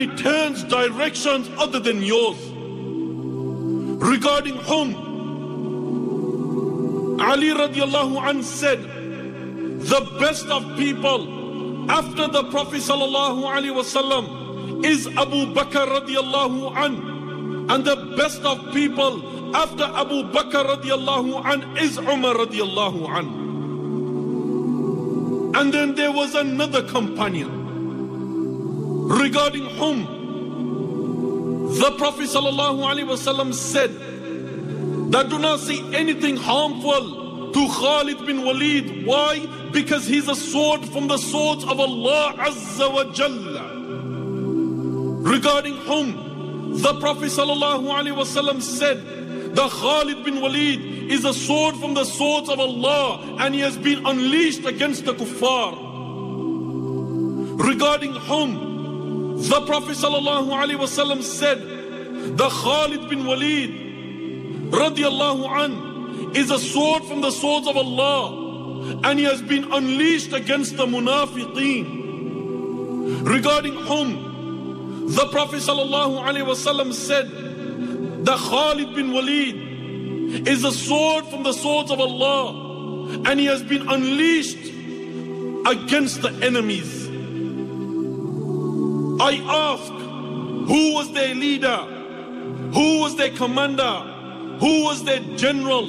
turns directions other than yours. Regarding whom Ali radiallahu anh said, the best of people after the Prophet sallallahu alaihi wasallam is Abu Bakr radiallahu anh, and the best of people after Abu Bakr radiallahu anh is Umar radiallahu anh. And then there was another companion regarding whom the Prophet sallallahu alaihi wasallam said that do not say anything harmful to Khalid bin Walid. Why? Because he's a sword from the swords of Allah Azza wa Jalla. Regarding whom the Prophet sallallahu alaihi wasallam said that Khalid bin Walid is a sword from the swords of Allah and he has been unleashed against the kuffar. Regarding whom the Prophet sallallahu alaihi wasallam said that Khalid bin Walid radiallahu an is a sword from the swords of Allah and he has been unleashed against the munafiqeen. Regarding whom the Prophet sallallahu alaihi wasallam said that Khalid bin Walid is a sword from the swords of Allah and he has been unleashed against the enemies. I ask, who was their leader? Who was their commander? Who was their general?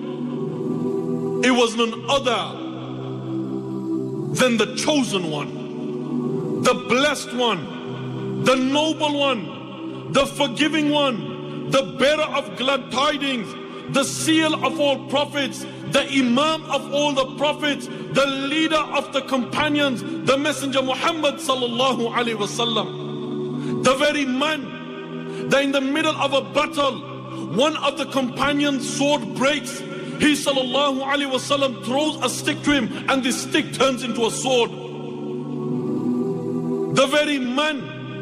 It was none other than the chosen one, the blessed one, the noble one, the forgiving one, the bearer of glad tidings, the seal of all prophets, the imam of all the prophets, the leader of the companions, the messenger Muhammad sallallahu alaihi wasallam. The very man that in the middle of a battle, one of the companions' sword breaks, he sallallahu alaihi wasallam throws a stick to him and the stick turns into a sword. The very man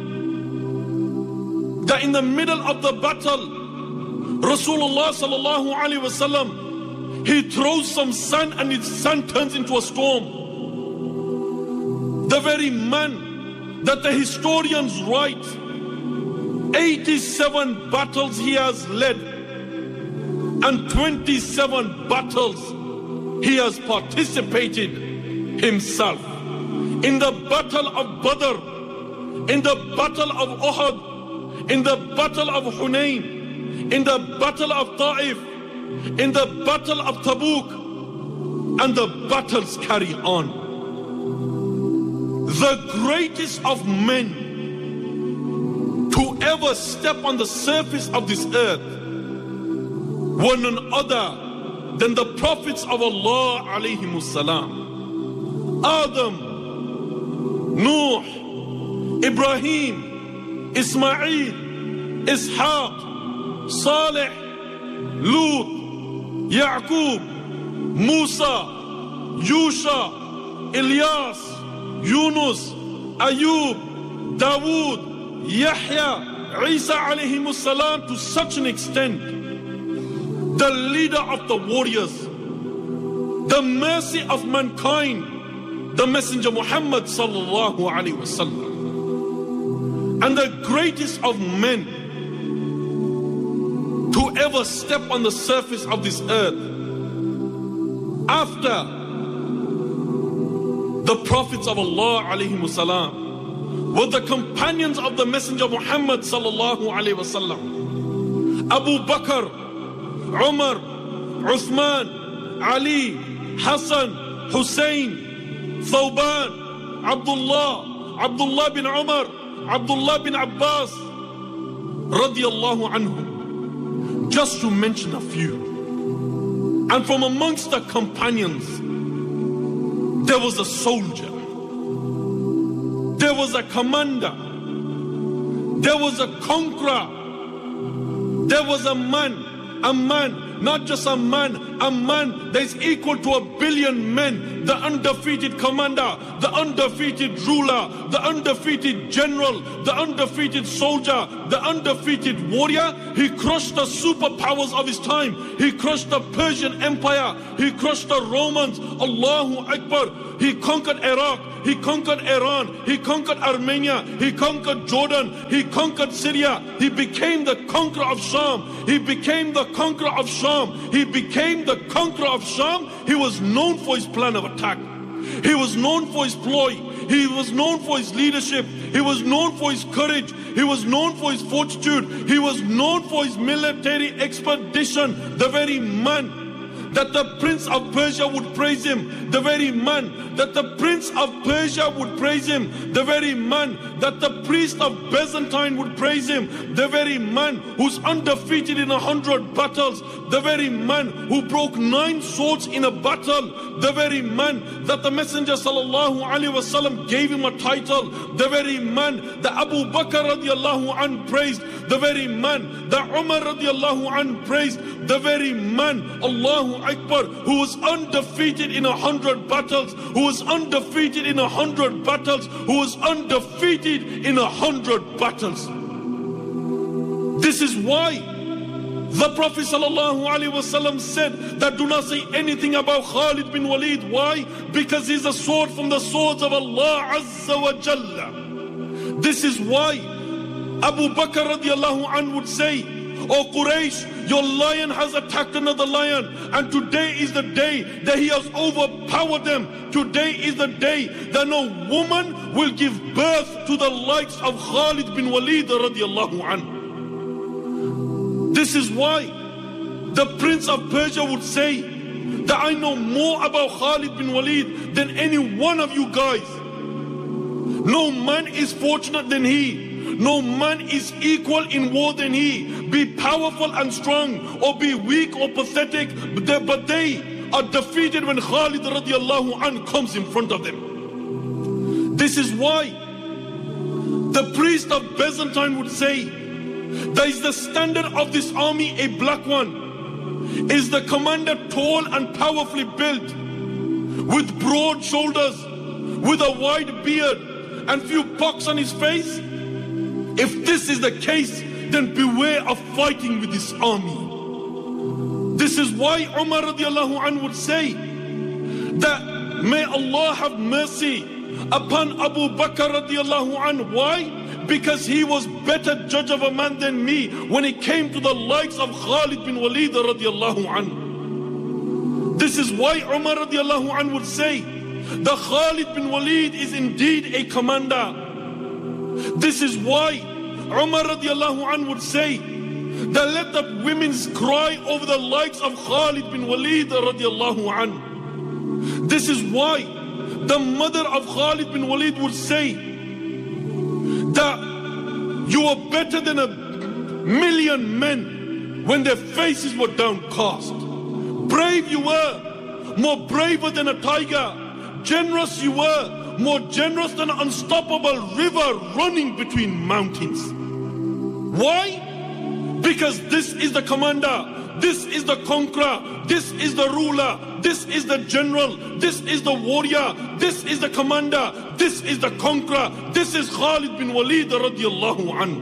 that in the middle of the battle, Rasulullah sallallahu alaihi wasallam, he throws some sand and its sand turns into a storm. The very man that the historians write 87 battles he has led and 27 battles he has participated himself. In the battle of Badr, in the battle of Uhud, in the battle of Hunayn, in the battle of Ta'if, in the battle of Tabuk, and the battles carry on. The greatest of men to ever step on the surface of this earth were none other than the prophets of Allah alayhimus salam. Adam, Nuh, Ibrahim, Ismail, Ishaq, Saleh, Lut, Yaqub, Musa, Yusha, Ilyas, Yunus, Ayub, Dawood, Yahya, Isa alayhimus salam, to such an extent, the leader of the warriors, the mercy of mankind, the messenger Muhammad sallallahu alaihi wasallam, and the greatest of men to ever step on the surface of this earth after the prophets of Allah alayhimus salam were the companions of the messenger Muhammad sallallahu alaihi wasallam. Abu Bakr, Umar, Uthman, Ali, Hassan, Hussein, Thawban, Abdullah bin Umar, Abdullah bin Abbas, radiyallahu anhum, just to mention a few. And from amongst the companions, there was a soldier, there was a commander, there was a conqueror, there was a man, not just a man that is equal to 1 billion men the undefeated commander, the undefeated ruler, the undefeated general, the undefeated soldier, the undefeated warrior. He crushed the superpowers of his time. He crushed the Persian Empire. He crushed the Romans. Allahu Akbar. He conquered Iraq. He conquered Iran. He conquered Armenia. He conquered Jordan. He conquered Syria. He became the conqueror of Sham. He became the conqueror of Sham. He became the conqueror of Sham. He was known for his plan of attack. He was known for his ploy. He was known for his leadership. He was known for his courage. He was known for his fortitude. He was known for his military expedition. The very man that the Prince of Persia would praise him, the very man that the Prince of Persia would praise him, the very man that the priest of Byzantine would praise him, the very man who's undefeated in 100 battles, the very man who broke 9 swords in a battle, the very man that the Messenger sallallahu alaihi wasallam gave him a title, the very man that Abu Bakr radiallahu anhu praised, the very man that Umar radiallahu anhu praised, the very man, Allahu Akbar, who was undefeated in 100 battles, who was undefeated in 100 battles, who was undefeated in 100 battles. This is why the Prophet ﷺ said that do not say anything about Khalid bin Walid. Why? Because he's a sword from the swords of Allah Azza wa Jalla. This is why Abu Bakr radiallahu anhu would say, "O Quraysh, your lion has attacked another lion, and today is the day that he has overpowered them. Today is the day that no woman will give birth to the likes of Khalid bin Walid radiallahu anhu." This is why the Prince of Persia would say that I know more about Khalid bin Walid than any one of you guys. No man is fortunate than he. No man is equal in war than he. Be powerful and strong, or be weak or pathetic, but they are defeated when Khalid radiallahu anhu comes in front of them. This is why the priest of Byzantine would say, "There is the standard of this army, a black one. Is the commander tall and powerfully built, with broad shoulders, with a wide beard, and few pocks on his face? If this is the case, then beware of fighting with this army." This is why Umar radiallahu anhu would say that may Allah have mercy upon Abu Bakr radiallahu anhu. Why? Because he was better judge of a man than me when it came to the likes of Khalid bin Walid radiallahu anhu. This is why Umar radiallahu anhu would say that Khalid bin Walid is indeed a commander. This is why Umar radiallahu anhu would say that let the women cry over the likes of Khalid bin Walid radiallahu anhu. This is why the mother of Khalid bin Walid would say that you were better than 1,000,000 men when their faces were downcast. Brave you were, more braver than a tiger. Generous you were, more generous than an unstoppable river running between mountains. Why? Because this is the commander, this is the conqueror, this is the ruler, this is the general, this is the warrior, this is the commander, this is the conqueror, this is Khalid bin Walid radiallahu anhu.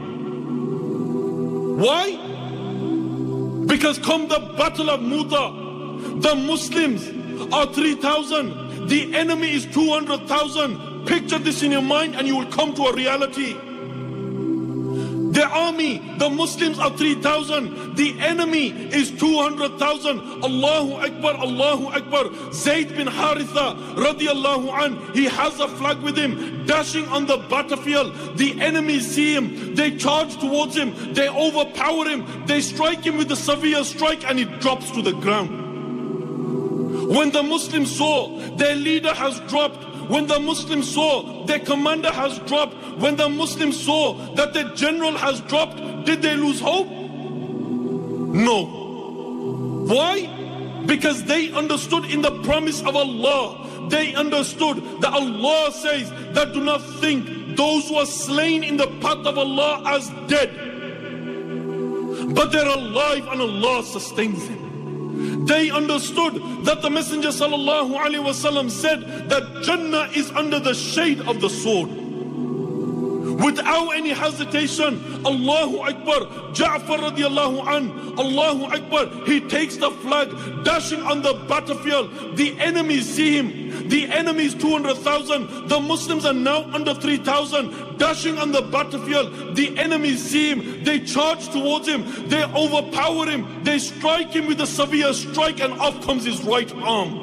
Why? Because come the battle of Muta, the Muslims are 3,000, the enemy is 200,000. Picture this in your mind and you will come to a reality. The army, the Muslims are 3,000. The enemy is 200,000. Allahu Akbar, Allahu Akbar. Zayd bin Haritha radiallahu anhu, he has a flag with him, dashing on the battlefield. The enemy see him, they charge towards him, they overpower him, they strike him with a severe strike and he drops to the ground. When the Muslims saw their leader has dropped, when the Muslims saw their commander has dropped, when the Muslims saw that the general has dropped, did they lose hope? No. Why? Because they understood in the promise of Allah. They understood that Allah says that do not think those who are slain in the path of Allah as dead, but they're alive and Allah sustains them. They understood that the Messenger sallallahu alaihi wasallam said that Jannah is under the shade of the sword. Without any hesitation, Allahu Akbar, Ja'far radiallahu an, Allahu Akbar, he takes the flag, dashing on the battlefield. The enemies see him. The enemies 200,000. The Muslims are now under 3,000, dashing on the battlefield. The enemies see him. They charge towards him. They overpower him. They strike him with a severe strike, and off comes his right arm.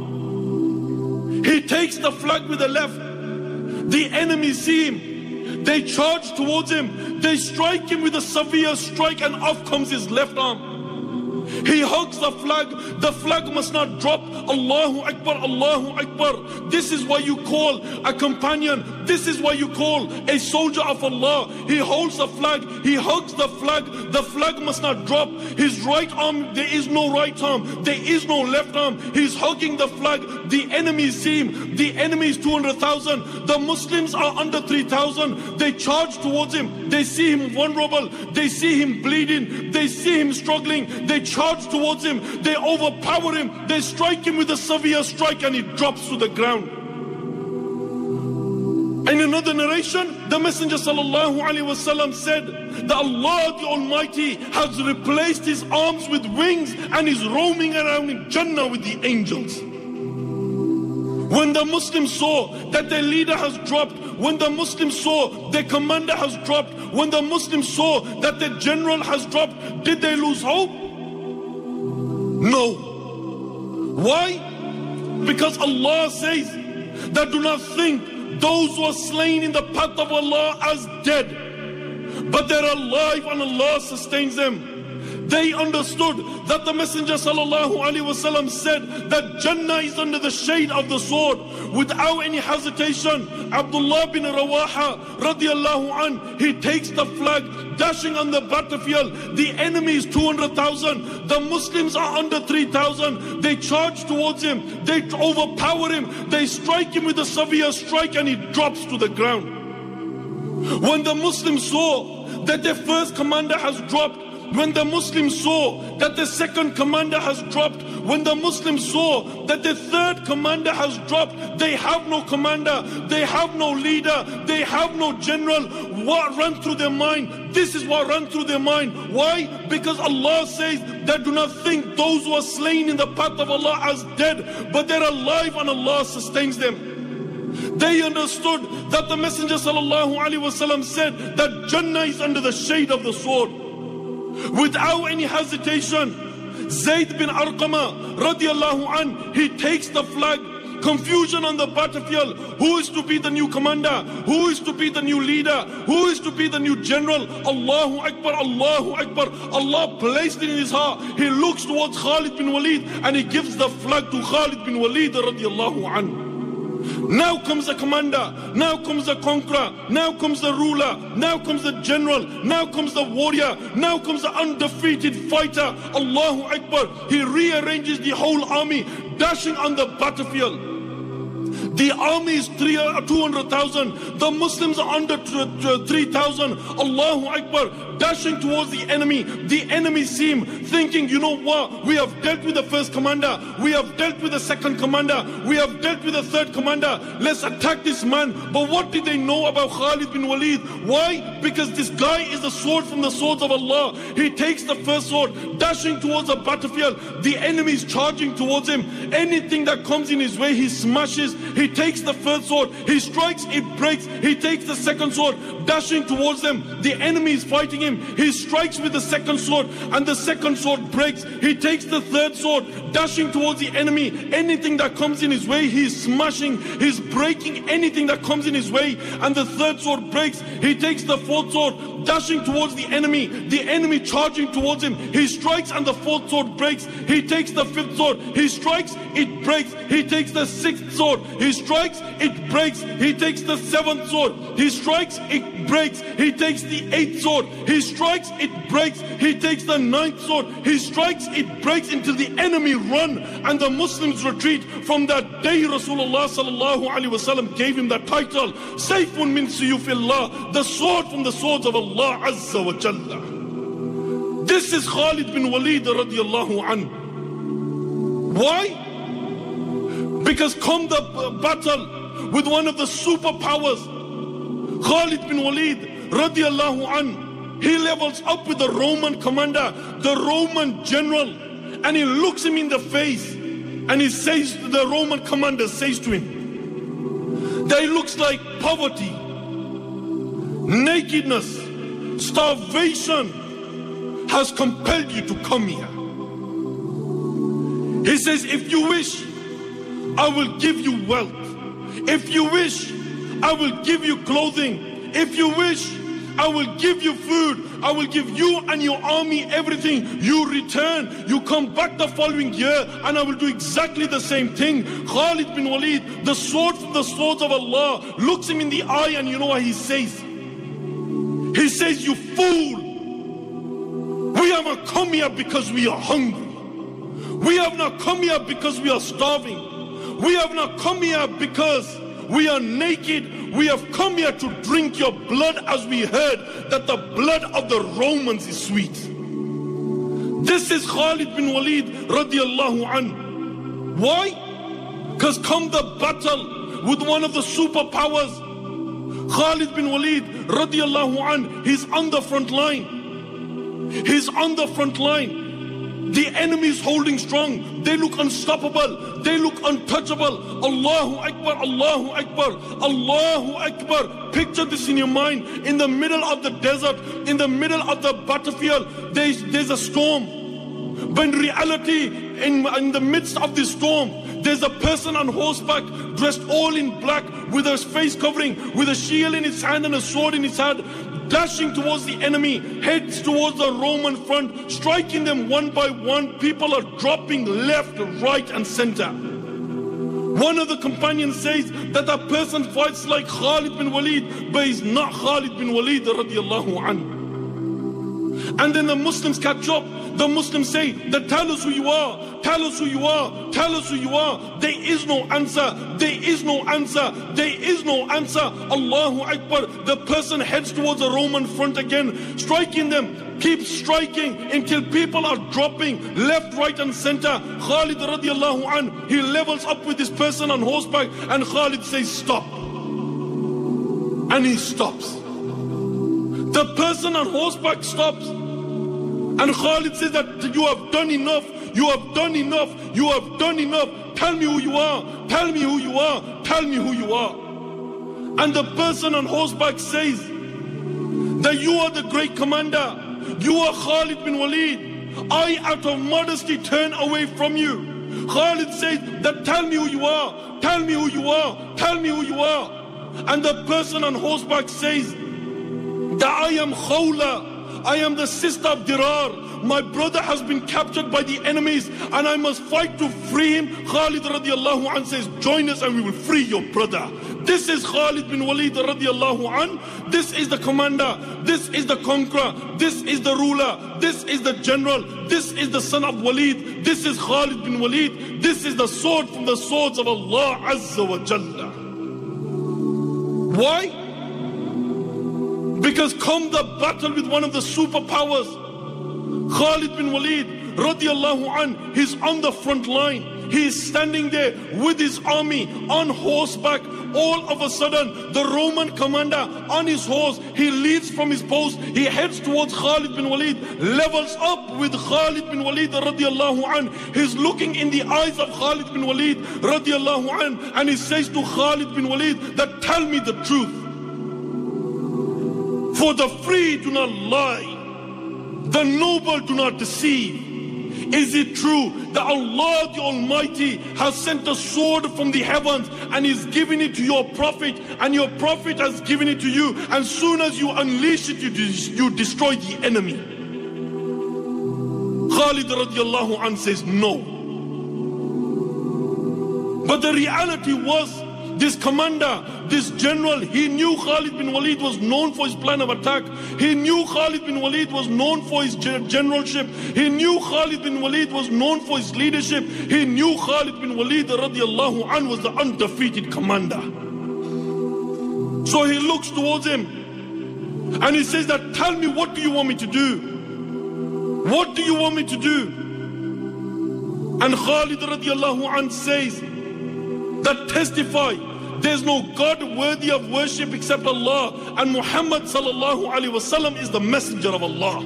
He takes the flag with the left. The enemies see him. They charge towards him. They strike him with a severe strike, and off comes his left arm. He hugs the flag. The flag must not drop. Allahu Akbar, Allahu Akbar. This is what you call a companion. This is what you call a soldier of Allah. He holds the flag. He hugs the flag. The flag must not drop. His right arm, there is no right arm. There is no left arm. He's hugging the flag. The enemies see him. The enemies 200,000. The Muslims are under 3,000. They charge towards him. They see him vulnerable. They see him bleeding. They see him struggling. They charge towards him. They overpower him. They strike him with a severe strike, and he drops to the ground. In another narration, the Messenger sallallahu alaihi wasallam said that Allah the Almighty has replaced his arms with wings and is roaming around in Jannah with the angels. When the Muslims saw that their leader has dropped, when the Muslims saw their commander has dropped, when the Muslims saw that their general has dropped, did they lose hope? No. Why? Because Allah says that do not think those who are slain in the path of Allah as dead, but they're alive and Allah sustains them. They understood that the Messenger sallallahu alaihi wasallam said that Jannah is under the shade of the sword. Without any hesitation, Abdullah bin Rawaha radiallahu an, he takes the flag, dashing on the battlefield. The enemy is 200,000. The Muslims are under 3,000. They charge towards him. They overpower him. They strike him with a severe strike, and he drops to the ground. When the Muslims saw that their first commander has dropped, when the Muslims saw that the second commander has dropped, when the Muslims saw that the third commander has dropped, they have no commander, they have no leader, they have no general. What ran through their mind? This is what ran through their mind. Why? Because Allah says that do not think those who are slain in the path of Allah as dead, but they're alive and Allah sustains them. They understood that the Messenger sallallahu alaihi wasallam said that Jannah is under the shade of the sword. Without any hesitation, Zayd bin Arqama radiallahu an, he takes the flag. Confusion on the battlefield. Who is to be the new commander? Who is to be the new leader? Who is to be the new general? Allahu Akbar, Allahu Akbar. Allah placed it in his heart. He looks towards Khalid bin Walid and he gives the flag to Khalid bin Walid radiallahu an. Now comes the commander, now comes the conqueror, now comes the ruler, now comes the general, now comes the warrior, now comes the undefeated fighter. Allahu Akbar. He rearranges the whole army, dashing on the battlefield. The army is 200,000. The Muslims are under 3,000. Allahu Akbar. Dashing towards the enemy. The enemy see him thinking, you know what? We have dealt with the first commander. We have dealt with the second commander. We have dealt with the third commander. Let's attack this man. But what did they know about Khalid bin Walid? Why? Because this guy is a sword from the swords of Allah. He takes the first sword, dashing towards the battlefield. The enemy is charging towards him. Anything that comes in his way, he smashes. He takes the first sword, he strikes, it breaks. He takes the second sword, dashing towards them. The enemy is fighting him. He strikes with the second sword, and the second sword breaks. He takes the third sword, dashing towards the enemy. Anything that comes in his way, he's smashing, he's breaking anything that comes in his way, and the third sword breaks. He takes the fourth sword, dashing towards the enemy charging towards him. He strikes, and the fourth sword breaks. He takes the fifth sword, he strikes, it breaks. He takes the sixth sword, he strikes, it breaks. He takes the seventh sword, he strikes, it breaks. He takes the eighth sword, he strikes, it breaks. He takes the ninth sword, he strikes, it breaks, until the enemy run and the Muslims retreat. From that day, Rasulullah sallallahu alaihi wasallam gave him that title, Sayfun min suyufillah, the sword from the swords of Allah Azza wa Jalla. This is Khalid bin Walid radiallahu anhu. Why? Because come the battle with one of the superpowers, Khalid bin Walid radiallahu an, he levels up with the Roman commander, the Roman general, and he looks him in the face and he says, the Roman commander says to him, that it looks like poverty, nakedness, starvation has compelled you to come here. He says, if you wish, I will give you wealth. If you wish, I will give you clothing. If you wish, I will give you food. I will give you and your army everything. You return, you come back the following year, and I will do exactly the same thing. Khalid bin Walid, the sword from the swords of Allah, looks him in the eye, and you know what he says? He says, you fool! We have not come here because we are hungry. We have not come here because we are starving. We have not come here because we are naked. We have come here to drink your blood, as we heard that the blood of the Romans is sweet. This is Khalid bin Walid radiallahu an. Why? Because come the battle with one of the superpowers, Khalid bin Walid radiallahu an, he's on the front line. He's on the front line. The enemy is holding strong. They look unstoppable. They look untouchable. Allahu Akbar, Allahu Akbar, Allahu Akbar. Picture this in your mind. In the middle of the desert, in the middle of the battlefield, there's a storm. But in reality, in the midst of this storm, there's a person on horseback, dressed all in black, with his face covering, with a shield in his hand and a sword in his hand, dashing towards the enemy, heads towards the Roman front, striking them one by one. People are dropping left, right and center. One of the companions says that that person fights like Khalid bin Walid, but he's not Khalid bin Walid radiallahu anhu. And then the Muslims catch up. The Muslims say that tell us who you are, tell us who you are, tell us who you are. There is no answer, there is no answer, there is no answer. Allahu Akbar. The person heads towards the Roman front again, striking them, keeps striking until people are dropping left, right and center. Khalid radiallahu an, he levels up with this person on horseback, and Khalid says stop. And he stops. The person on horseback stops. And Khalid says that you have done enough, you have done enough, you have done enough. Tell me who you are, tell me who you are, tell me who you are. And the person on horseback says that you are the great commander, you are Khalid bin Walid. I, out of modesty, turn away from you. Khalid says that tell me who you are, tell me who you are, tell me who you are. And the person on horseback says that I am Khawla, I am the sister of Dirar. My brother has been captured by the enemies and I must fight to free him. Khalid radiallahu an says, join us and we will free your brother. This is Khalid bin Walid radiallahu an. This is the commander. This is the conqueror. This is the ruler. This is the general. This is the son of Walid. This is Khalid bin Walid. This is the sword from the swords of Allah Azza wa Jalla. Why? Because come the battle with one of the superpowers, Khalid bin Walid radiallahu an, he's on the front line. He is standing there with his army on horseback. All of a sudden, the Roman commander on his horse, he leads from his post. He heads towards Khalid bin Walid, levels up with Khalid bin Walid radiallahu an. He's looking in the eyes of Khalid bin Walid radiallahu an, and he says to Khalid bin Walid that tell me the truth. For the free do not lie, the noble do not deceive. Is it true that Allah the Almighty has sent a sword from the heavens and is giving it to your prophet, and your prophet has given it to you, and soon as you unleash it, you destroy the enemy? Khalid radiallahu anh says no. But the reality was, this commander, this general, he knew Khalid bin Walid was known for his plan of attack. He knew Khalid bin Walid was known for his generalship. He knew Khalid bin Walid was known for his leadership. He knew Khalid bin Walid radiallahu anhu was the undefeated commander. So he looks towards him and he says that, tell me, what do you want me to do? What do you want me to do? And Khalid radiallahu anh says that testify there's no God worthy of worship except Allah, and Muhammad sallallahu alaihi wasallam is the messenger of Allah.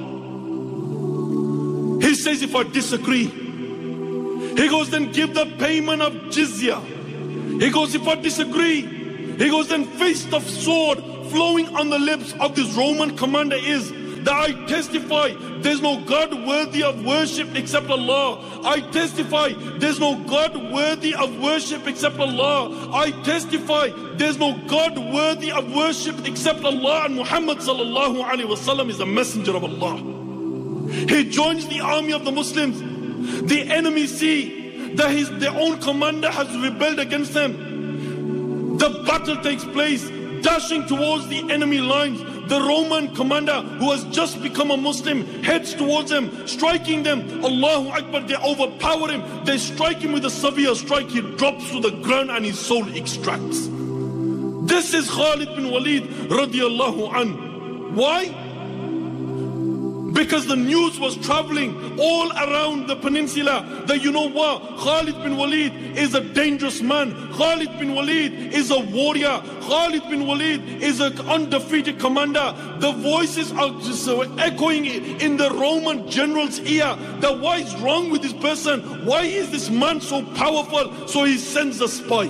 He says, if I disagree, he goes, then give the payment of jizya. He goes, if I disagree, he goes, then face of sword flowing on the lips of this Roman commander is that I testify there's no God worthy of worship except Allah. I testify there's no God worthy of worship except Allah. I testify there's no God worthy of worship except Allah, and Muhammad sallallahu alaihi wasallam is the messenger of Allah. He joins the army of the Muslims. The enemy see that their own commander has rebelled against them. The battle takes place, dashing towards the enemy lines. The Roman commander, who has just become a Muslim, heads towards them, striking them. Allahu Akbar, they overpower him. They strike him with a severe strike. He drops to the ground and his soul extracts. This is Khalid bin Walid radiallahu anh. Why? Because the news was traveling all around the peninsula that, you know what, Khalid bin Walid is a dangerous man. Khalid bin Walid is a warrior. Khalid bin Walid is an undefeated commander. The voices are just echoing in the Roman general's ear that what is wrong with this person? Why is this man so powerful? So he sends a spy.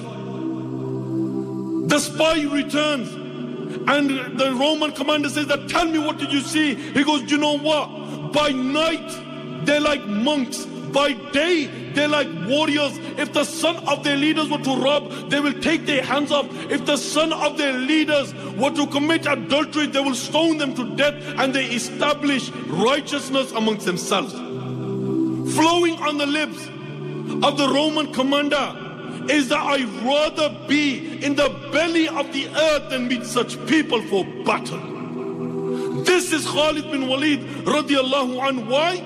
The spy returns. And the Roman commander says that, tell me, what did you see? He goes, you know what? By night, they're like monks. By day, they're like warriors. If the son of their leaders were to rob, they will take their hands off. If the son of their leaders were to commit adultery, they will stone them to death, and they establish righteousness amongst themselves. Flowing on the lips of the Roman commander is that I'd rather be in the belly of the earth than meet such people for battle. This is Khalid bin Walid radiallahu anhu. Why?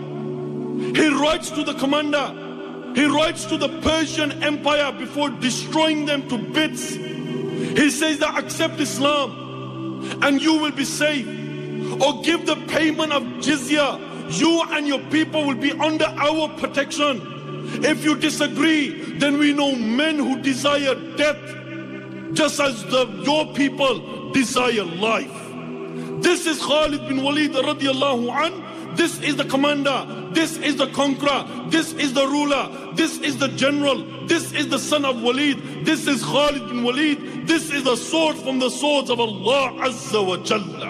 He writes to the commander, he writes to the Persian Empire before destroying them to bits. He says that accept Islam and you will be safe, or give the payment of jizya. You and your people will be under our protection. If you disagree, then we know men who desire death just as your people desire life. This is Khalid bin Walid radiallahu anh. This is the commander. This is the conqueror. This is the ruler. This is the general. This is the son of Walid. This is Khalid bin Walid. This is the sword from the swords of Allah Azza wa Jalla.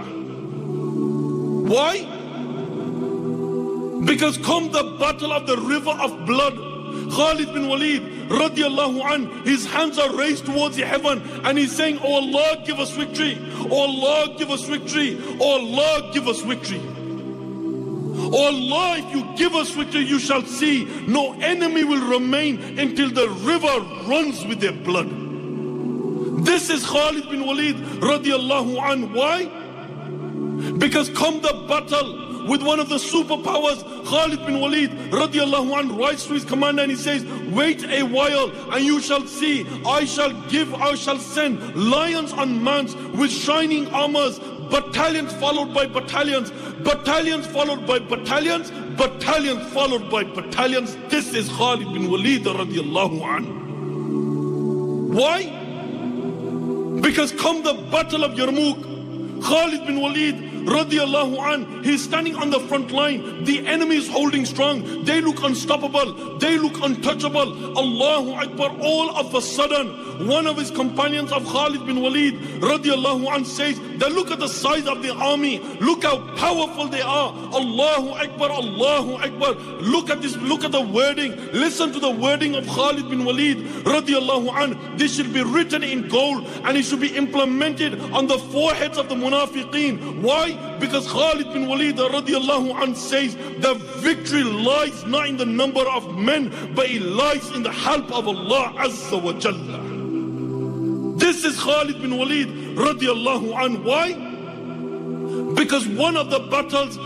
Why? Because come the battle of the river of blood, Khalid bin Walid radiallahu anh, his hands are raised towards the heaven and he's saying, oh Allah, give us victory. Oh Allah, give us victory. Oh Allah, give us victory. Oh Allah, if you give us victory, you shall see no enemy will remain until the river runs with their blood. This is Khalid bin Walid radiallahu anh. Why? Because come the battle with one of the superpowers, Khalid bin Walid radiallahu anhu writes to his commander and he says, wait a while and you shall see, I shall send lions on mans with shining armors, battalions followed by battalions, battalions followed by battalions, battalions followed by battalions. This is Khalid bin Walid radiallahu anhu. Why? Because come the battle of Yarmouk, Khalid bin Walid radiallahu anh, he's standing on the front line. The enemy is holding strong. They look unstoppable. They look untouchable. Allahu Akbar. All of a sudden, one of his companions of Khalid bin Walid radiallahu anh says that look at the size of the army. Look how powerful they are. Allahu Akbar. Allahu Akbar. Look at this. Look at the wording. Listen to the wording of Khalid bin Walid radiallahu anh. This should be written in gold and it should be implemented on the foreheads of the munafiqeen. Why? Because Khalid bin Walid radiallahu anh says the victory lies not in the number of men, but it lies in the help of Allah Azza wa Jalla. This is Khalid bin Walid radiallahu anh. Why? Because one of the battles,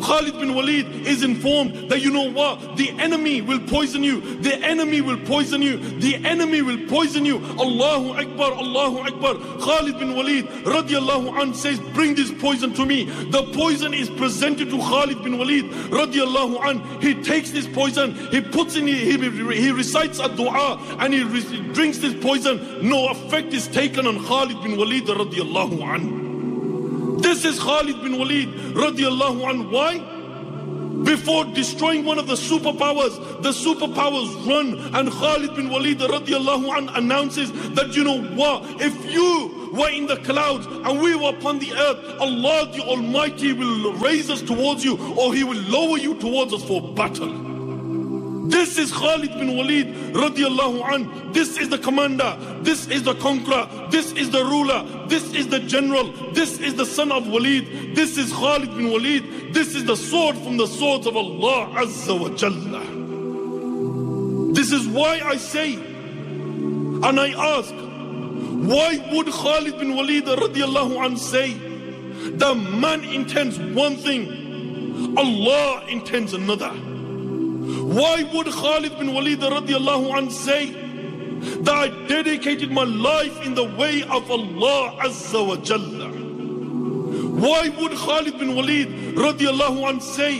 Khalid bin Walid is informed that, you know what, the enemy will poison you, the enemy will poison you, the enemy will poison you. Allahu Akbar, Allahu Akbar. Khalid bin Walid radiallahu an says, bring this poison to me. The poison is presented to Khalid bin Walid radiallahu an. He takes this poison, he puts in, he recites a dua, and he drinks this poison. No effect is taken on Khalid bin Walid radiallahu an. This is Khalid bin Walid radiallahu an. Why? Before destroying one of the superpowers run, and Khalid bin Walid radiallahu an announces that, you know what, if you were in the clouds and we were upon the earth, Allah the Almighty will raise us towards you, or He will lower you towards us for battle. This is Khalid bin Walid radiallahu an. This is the commander, this is the conqueror, this is the ruler, this is the general, this is the son of Walid, this is Khalid bin Walid, this is the sword from the swords of Allah Azza wa Jalla. This is why I say, and I ask, why would Khalid bin Walid radiallahu an say, the man intends one thing, Allah intends another? Why would Khalid bin Walid radiallahu an say that I dedicated my life in the way of Allah Azza wa Jalla? Why would Khalid bin Walid radiallahu an say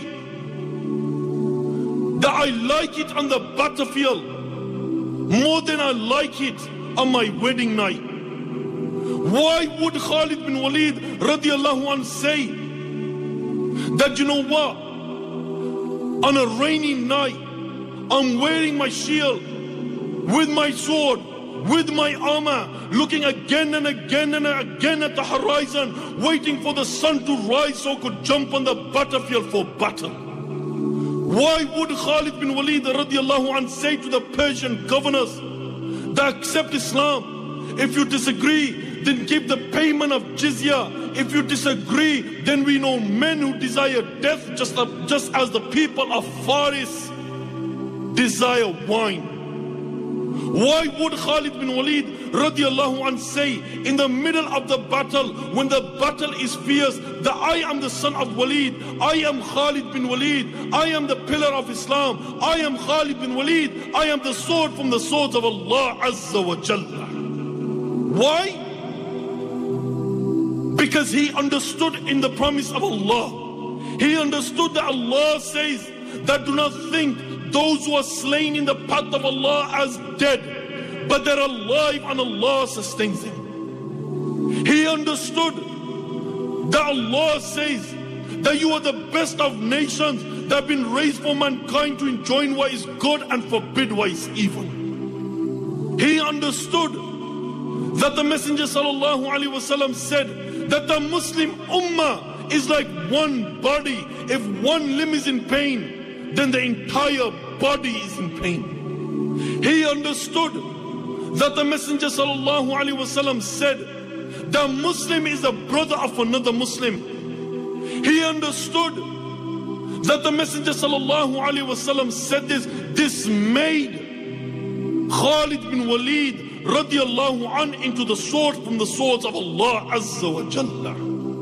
that I like it on the battlefield more than I like it on my wedding night? Why would Khalid bin Walid radiallahu an say that, you know what, on a rainy night, I'm wearing my shield, with my sword, with my armor, looking again and again and again at the horizon, waiting for the sun to rise so I could jump on the battlefield for battle? Why would Khalid bin Walid radiallahu anh say to the Persian governors that accept Islam, if you disagree, then give the payment of jizya. If you disagree, then we know men who desire death just as the people of Faris desire wine. Why would Khalid bin Walid radiallahu anh say in the middle of the battle, when the battle is fierce, that I am the son of Walid, I am Khalid bin Walid, I am the pillar of Islam, I am Khalid bin Walid, I am the sword from the swords of Allah Azza wa Jalla? Why? Because he understood in the promise of Allah. He understood that Allah says that do not think those who are slain in the path of Allah as dead, but they're alive and Allah sustains them. He understood that Allah says that you are the best of nations that have been raised for mankind to enjoy what is good and forbid what is evil. He understood that the Messenger sallallahu alaihi wasallam said that the Muslim ummah is like one body. If one limb is in pain, then the entire body is in pain. He understood that the Messenger sallallahu alaihi wasallam said the Muslim is a brother of another Muslim. He understood that the Messenger sallallahu alaihi wasallam said this made Khalid bin Walid radiallahu an into the sword from the swords of Allah Azza wa Jalla.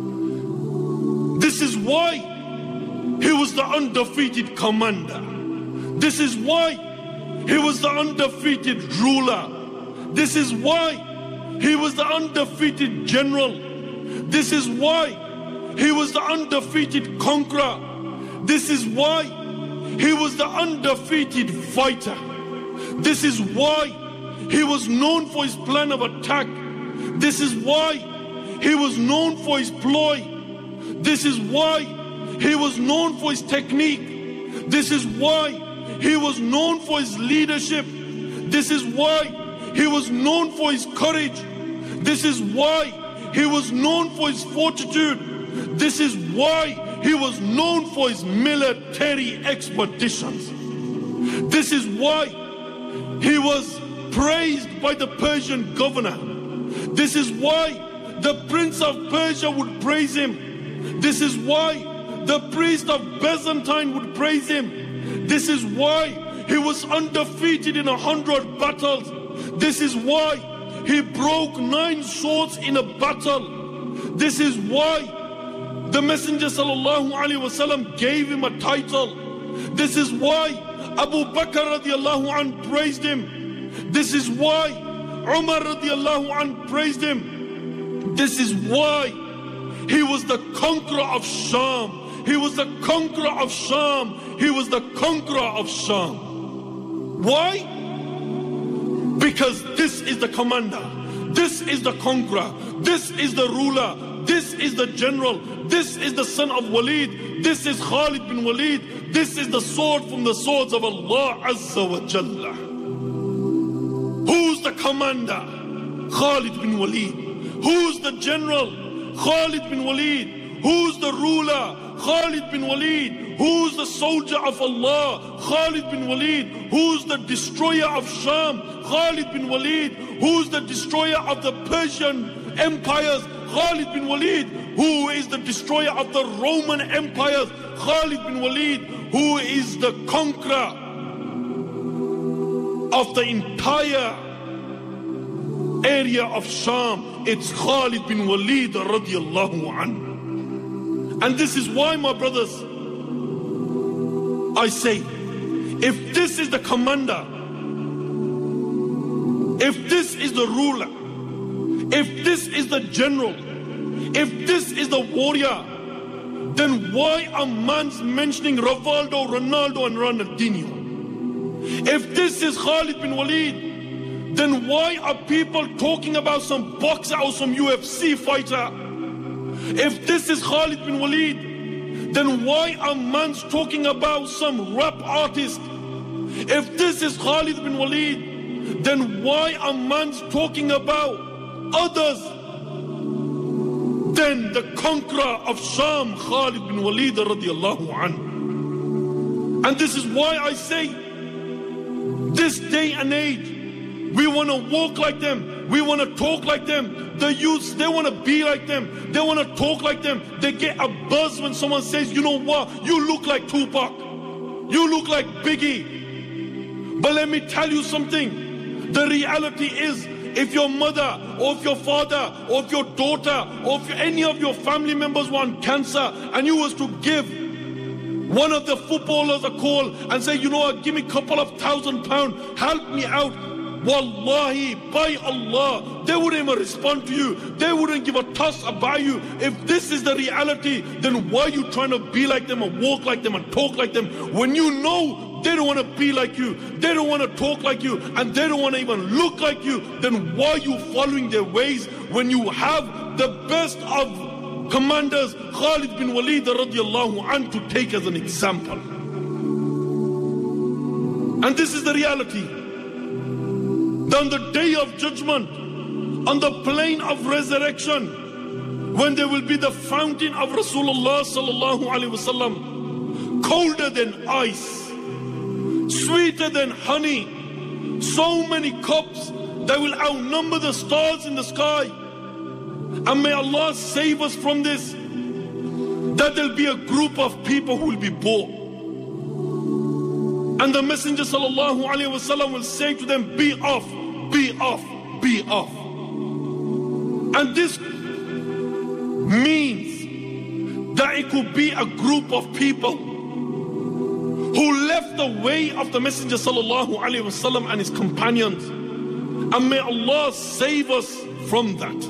This is why he was the undefeated commander. This is why he was the undefeated ruler. This is why he was the undefeated general. This is why he was the undefeated conqueror. This is why he was the undefeated fighter. This is why he was known for his plan of attack. This is why he was known for his ploy. This is why he was known for his technique. This is why he was known for his leadership. This is why he was known for his courage. This is why he was known for his fortitude. This is why he was known for his military expeditions. This is why he was praised by the Persian governor. This is why the prince of Persia would praise him. This is why the priest of Byzantine would praise him. This is why he was undefeated in 100 battles. This is why he broke 9 swords in a battle. This is why The Messenger sallallahu alaihi wasallam gave him a title. This is why Abu Bakr radiallahu anh praised him. This is why Umar radiallahu anh praised him. This is why he was the conqueror of Sham. He was the conqueror of Sham. He was the conqueror of Sham. Why? Because this is the commander. This is the conqueror. This is the ruler. This is the general. This is the son of Walid. This is Khalid bin Walid. This is the sword from the swords of Allah Azza wa Jalla. Who's the commander? Khalid bin Walid. Who's the general? Khalid bin Walid. Who's the ruler? Khalid bin Walid. Who's the soldier of Allah? Khalid bin Walid. Who's the destroyer of Sham? Khalid bin Walid. Who's the destroyer of the Persian empires? Khalid bin Walid. Who is the destroyer of the Roman empires? Khalid bin Walid. Who is the conqueror of the entire area of Sham? It's Khalid bin Walid radiallahu anhu. And this is why, my brothers, I say, if this is the commander, if this is the ruler, if this is the general, if this is the warrior, then why are man's mentioning Rivaldo, Ronaldo and Ronaldinho? If this is Khalid bin Walid, then why are people talking about some boxer or some UFC fighter? If this is Khalid bin Walid, then why are man's talking about some rap artist? If this is Khalid bin Walid, then why are man's talking about others than the conqueror of Sham, Khalid bin Walid radiallahu anhu? And this is why I say, this day and age, we want to walk like them. We want to talk like them. The youths, they want to be like them. They want to talk like them. They get a buzz when someone says, you know what? You look like Tupac. You look like Biggie. But let me tell you something. The reality is, if your mother or if your father or if your daughter or if any of your family members want cancer and you was to give one of the footballers a call and say, you know what, give me a couple of £1,000, help me out. Wallahi, by Allah, they wouldn't even respond to you. They wouldn't give a toss about you. If this is the reality, then why are you trying to be like them and walk like them and talk like them when you know they don't want to be like you, they don't want to talk like you, and they don't want to even look like you? Then why are you following their ways when you have the best of commanders, Khalid bin Walid radiallahu anhu, to take as an example? And this is the reality. On the day of judgment, on the plain of resurrection, when there will be the fountain of Rasulullah sallallahu alaihi wasallam, colder than ice, sweeter than honey, so many cups that will outnumber the stars in the sky. And may Allah save us from this, that there'll be a group of people who will be bought. And the Messenger sallallahu alaihi wasallam will say to them, be off, be off, be off. And this means that it could be a group of people who left the way of the Messenger sallallahu alaihi wasallam and his companions. And may Allah save us from that.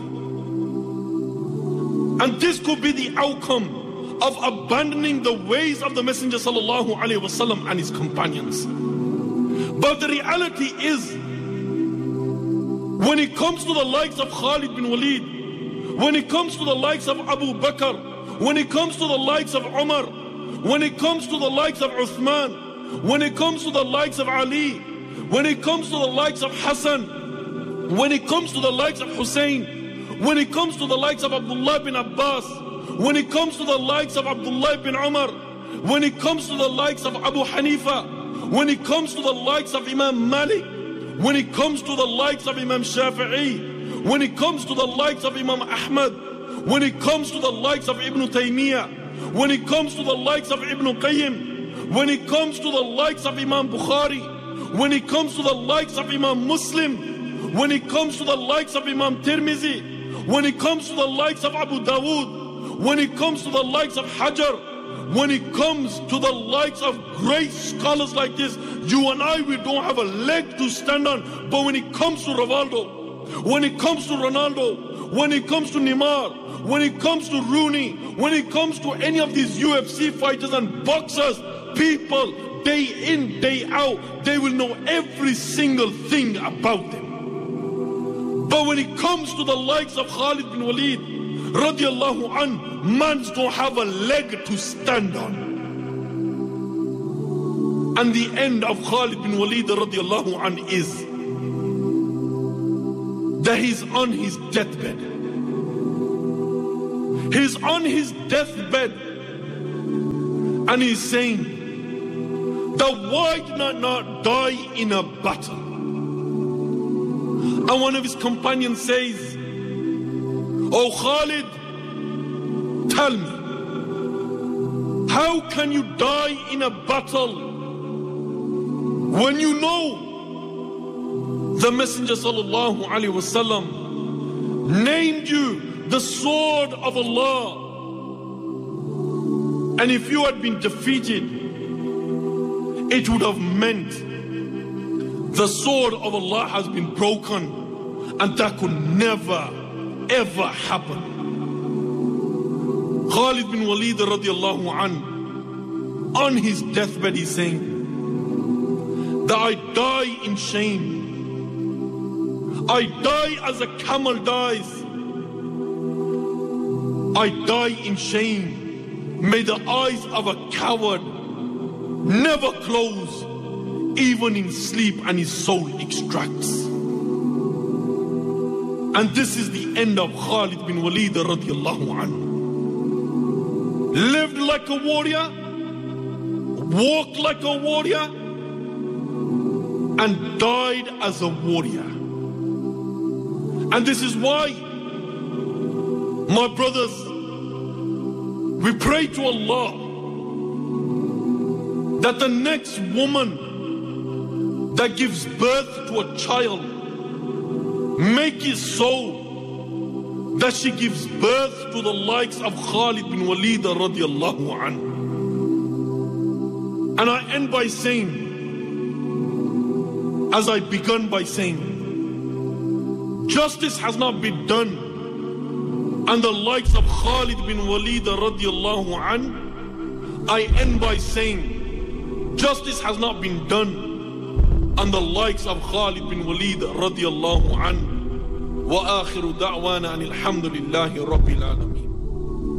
And this could be the outcome of abandoning the ways of the Messenger sallallahu alaihi wasallam and his companions. But the reality is, when it comes to the likes of Khalid bin Walid, when it comes to the likes of Abu Bakr, when it comes to the likes of Umar, when it comes to the likes of Uthman, when it comes to the likes of Ali, when it comes to the likes of Hassan, when it comes to the likes of Hussein, when it comes to the likes of Abdullah bin Abbas, when it comes to the likes of Abdullah bin Umar, when it comes to the likes of Abu Hanifa, when it comes to the likes of Imam Malik, when it comes to the likes of Imam Shafi'i, when it comes to the likes of Imam Ahmad, when it comes to the likes of Ibn Taymiyyah, when it comes to the likes of Ibn Qayyim, when it comes to the likes of Imam Bukhari, when it comes to the likes of Imam Muslim, when it comes to the likes of Imam Tirmizi, when it comes to the likes of Abu Dawood, when it comes to the likes of Hajar, when it comes to the likes of great scholars like this, you and I, we don't have a leg to stand on. But when it comes to Rivaldo, when it comes to Ronaldo, when it comes to Neymar, when it comes to Rooney, when it comes to any of these UFC fighters and boxers, people, day in, day out, they will know every single thing about them. But when it comes to the likes of Khalid bin Walid, radiallahu an, mans don't have a leg to stand on. And the end of Khalid bin Walid radiallahu an is that he's on his deathbed. He's on his deathbed and he's saying that why did I not die in a battle? And one of his companions says, "Oh Khalid, tell me, how can you die in a battle when you know the Messenger sallallahu alaihi wasallam named you the sword of Allah, and if you had been defeated, it would have meant the sword of Allah has been broken, and that could never ever happen." Khalid bin Walid radiallahu an, on his deathbed, he's saying that I die in shame. I die as a camel dies. I die in shame. May the eyes of a coward never close, even in sleep, and his soul extracts. And this is the end of Khalid bin Walid radiallahu anhu. Lived like a warrior, walked like a warrior, and died as a warrior. And this is why, my brothers, we pray to Allah that the next woman that gives birth to a child, make it so that she gives birth to the likes of Khalid bin Walid radiallahu anhu. And I end by saying, as I begun by saying, justice has not been done, and the likes of Khalid bin Walid radiallahu anhu. I end by saying, justice has not been done on the likes of Khalid bin Walid radiallahu anhu. Wa akhiru da'wana anil hamdulillahi rabbil alameen.